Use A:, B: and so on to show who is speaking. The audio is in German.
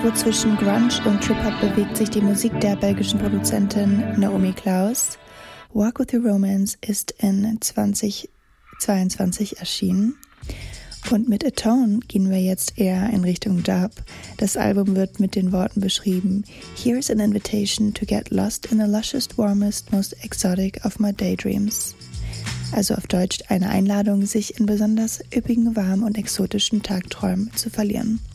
A: Irgendwo zwischen Grunge und Trip-Hop bewegt sich die Musik der belgischen Produzentin Naomi Klaus. Walk With Your Romance ist in 2022 erschienen. Und mit Atone gehen wir jetzt eher in Richtung Dub. Das Album wird mit den Worten beschrieben: Here's an invitation to get lost in the lushest, warmest, most exotic of my daydreams. Also auf Deutsch eine Einladung, sich in besonders üppigen, warmen und exotischen Tagträumen zu verlieren.